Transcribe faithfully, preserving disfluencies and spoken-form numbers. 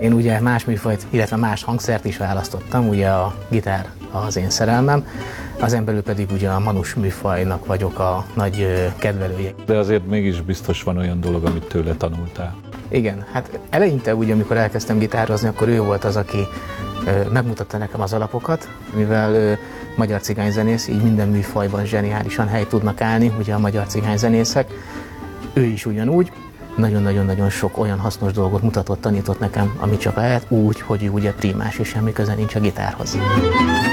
Én ugye más műfajt, illetve más hangszert is választottam, ugye a gitár az én szerelmem, azon belül pedig ugye a manus műfajnak vagyok a nagy kedvelője. De azért mégis biztos van olyan dolog, amit tőle tanultál. Igen, hát eleinte ugye, amikor elkezdtem gitározni, akkor ő volt az, aki megmutatta nekem az alapokat, mivel ő magyar cigányzenész, így minden műfajban zseniálisan helyt tudnak állni, ugye a magyar cigányzenészek. Ő is ugyanúgy, nagyon-nagyon-nagyon sok olyan hasznos dolgot mutatott, tanított nekem, amit csak lehet, úgy, hogy ugye primás és semmi köze nincs a gitárhoz.